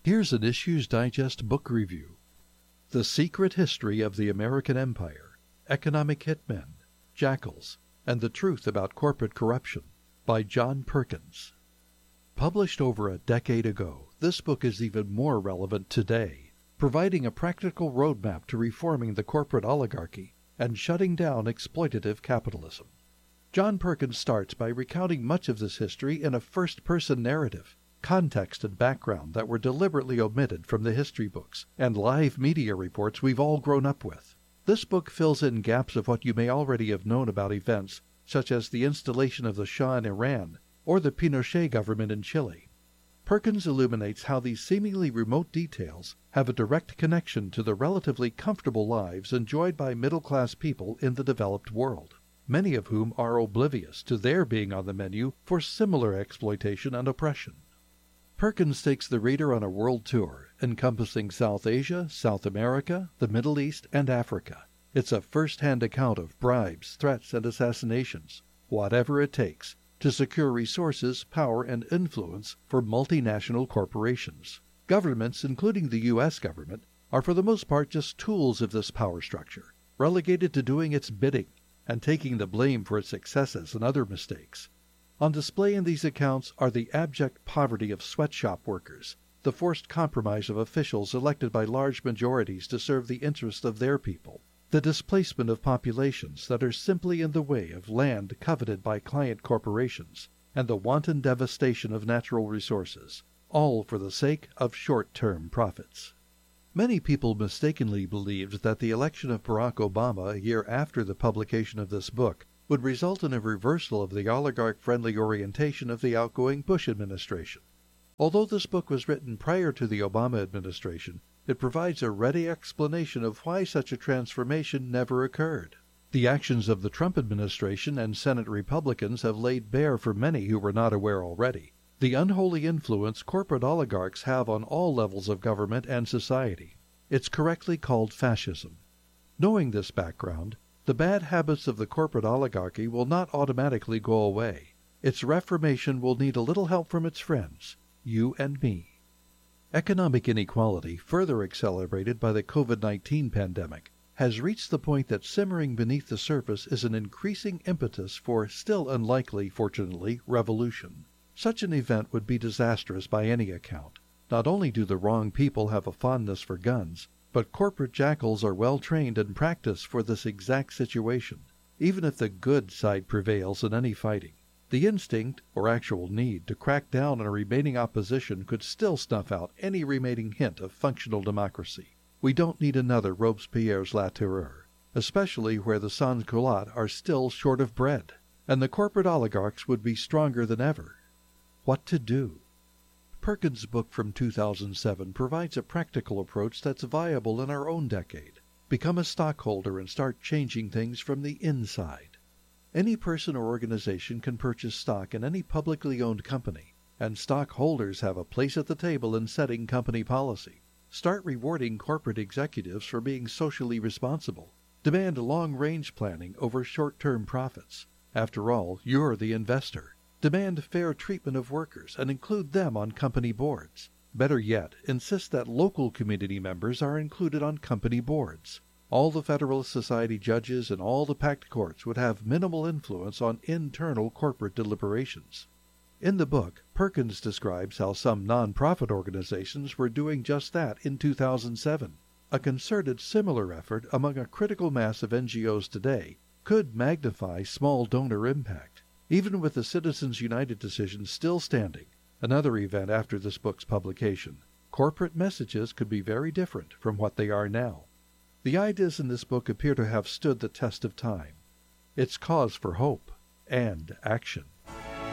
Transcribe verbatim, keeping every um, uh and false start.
Here's an Issues Digest book review. The Secret History of the American Empire, Economic Hitmen, Jackals, and the Truth About Corporate Corruption by John Perkins. Published over a decade ago, this book is even more relevant today, providing a practical roadmap to reforming the corporate oligarchy and shutting down exploitative capitalism. John Perkins starts by recounting much of this history in a first-person narrative, context and background that were deliberately omitted from the history books and live media reports we've all grown up with. This book fills in gaps of what you may already have known about events such as the installation of the Shah in Iran or the Pinochet government in Chile. Perkins illuminates how these seemingly remote details have a direct connection to the relatively comfortable lives enjoyed by middle-class people in the developed world, many of whom are oblivious to their being on the menu for similar exploitation and oppression. Perkins takes the reader on a world tour encompassing South Asia, South America, the Middle East, and Africa. It's a first-hand account of bribes, threats, and assassinations, whatever it takes, to secure resources, power, and influence for multinational corporations. Governments, including the U S government, are for the most part just tools of this power structure, relegated to doing its bidding and taking the blame for its successes and other mistakes. On display in these accounts are the abject poverty of sweatshop workers, the forced compromise of officials elected by large majorities to serve the interests of their people, the displacement of populations that are simply in the way of land coveted by client corporations, and the wanton devastation of natural resources, all for the sake of short-term profits. Many people mistakenly believed that the election of Barack Obama a year after the publication of this book would result in a reversal of the oligarch-friendly orientation of the outgoing Bush administration. Although this book was written prior to the Obama administration, it provides a ready explanation of why such a transformation never occurred. The actions of the Trump administration and Senate Republicans have laid bare for many who were not aware already the unholy influence corporate oligarchs have on all levels of government and society. It's correctly called fascism. Knowing this background, the bad habits of the corporate oligarchy will not automatically go away. Its reformation will need a little help from its friends, you and me. Economic inequality, further accelerated by the COVID nineteen pandemic, has reached the point that simmering beneath the surface is an increasing impetus for still unlikely, fortunately, revolution. Such an event would be disastrous by any account. Not only do the wrong people have a fondness for guns, but corporate jackals are well trained and practiced for this exact situation. Even if the good side prevails in any fighting, the instinct, or actual need, to crack down on a remaining opposition could still snuff out any remaining hint of functional democracy. We don't need another Robespierre's La Terreur, especially where the sans-culottes are still short of bread, and the corporate oligarchs would be stronger than ever. What to do? Perkins' book from two thousand seven provides a practical approach that's viable in our own decade. Become a stockholder and start changing things from the inside. Any person or organization can purchase stock in any publicly owned company, and stockholders have a place at the table in setting company policy. Start rewarding corporate executives for being socially responsible. Demand long-range planning over short-term profits. After all, you're the investor. Demand fair treatment of workers and include them on company boards. Better yet, insist that local community members are included on company boards. All the Federalist Society judges and all the packed courts would have minimal influence on internal corporate deliberations. In the book, Perkins describes how some non-profit organizations were doing just that in two thousand seven. A concerted similar effort among a critical mass of N G Os today could magnify small donor impact. Even with the Citizens United decision still standing, another event after this book's publication, corporate messages could be very different from what they are now. The ideas in this book appear to have stood the test of time. It's cause for hope and action.